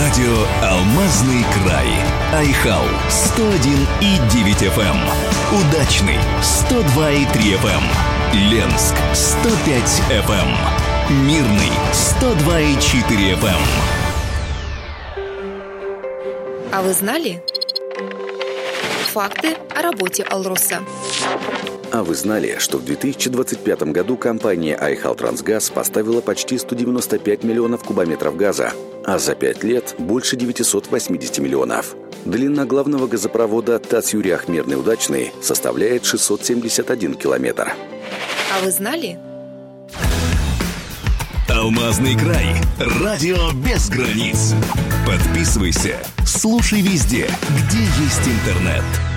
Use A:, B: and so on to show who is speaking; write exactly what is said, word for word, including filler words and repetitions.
A: Радио «Алмазный край». Айхал сто один и девять эф эм. Удачный сто два и три эф эм. Ленск сто пять эф эм. Мирный сто два и четыре эф эм.
B: А вы знали? Факты о работе «Алроса».
C: А вы знали, что в две тысячи двадцать пятом году компания Айхал Трансгаз поставила почти сто девяносто пять миллионов кубометров газа, а за пять лет больше девятьсот восемьдесят миллионов. Длина главного газопровода Тас-Юрьях-Мирный Удачный составляет шестьсот семьдесят один километр.
B: А вы знали?
A: «Алмазный край». Радио без границ. Подписывайся, слушай везде, где есть интернет.